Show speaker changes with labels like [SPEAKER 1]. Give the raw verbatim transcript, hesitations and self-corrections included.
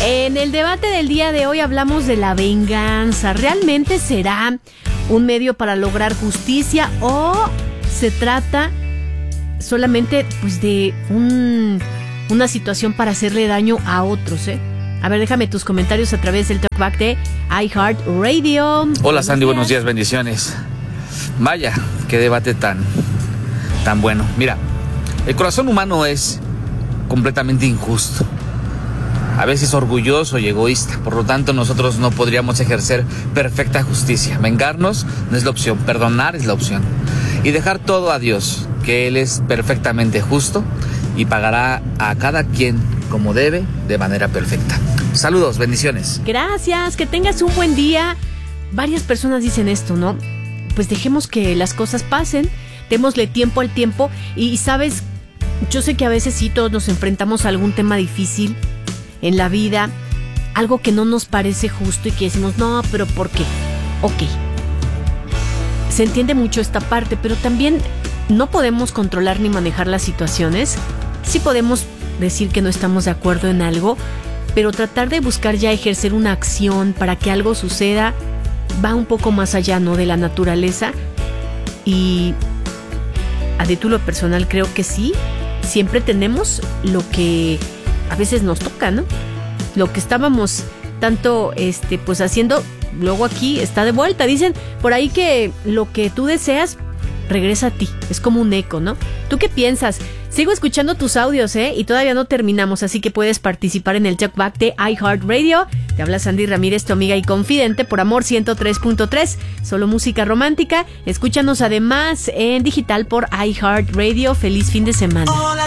[SPEAKER 1] En el debate del día de hoy hablamos de la venganza. ¿Realmente será un medio para lograr justicia o se trata solamente pues de un, una situación para hacerle daño a otros, eh? A ver, déjame tus comentarios a través del talkback de iHeartRadio.
[SPEAKER 2] Hola Sandy, buenos días, bendiciones. Vaya, qué debate tan, tan bueno. Mira, el corazón humano es completamente injusto, a veces orgulloso y egoísta. Por lo tanto, nosotros no podríamos ejercer perfecta justicia. Vengarnos no es la opción, perdonar es la opción. Y dejar todo a Dios, que Él es perfectamente justo y pagará a cada quien como debe, de manera perfecta. Saludos, bendiciones.
[SPEAKER 1] Gracias, que tengas un buen día. Varias personas dicen esto, ¿no? Pues dejemos que las cosas pasen, démosle tiempo al tiempo. Y sabes, yo sé que a veces sí todos nos enfrentamos a algún tema difícil en la vida, algo que no nos parece justo y que decimos, no, pero ¿por qué? Ok, se entiende mucho esta parte, pero también no podemos controlar ni manejar las situaciones. Sí podemos decir que no estamos de acuerdo en algo, pero tratar de buscar ya ejercer una acción para que algo suceda va un poco más allá, ¿no?, de la naturaleza. Y a título personal creo que sí, siempre tenemos lo que a veces nos toca, ¿no? Lo que estábamos tanto este pues haciendo, luego aquí está de vuelta. Dicen por ahí que lo que tú deseas regresa a ti, es como un eco, ¿no? ¿Tú qué piensas? Sigo escuchando tus audios, ¿eh? Y todavía no terminamos, así que puedes participar en el talkback de iHeartRadio. Te habla Sandy Ramírez, tu amiga y confidente, por Amor ciento tres punto tres, solo música romántica. Escúchanos además en digital por iHeartRadio. Feliz fin de semana.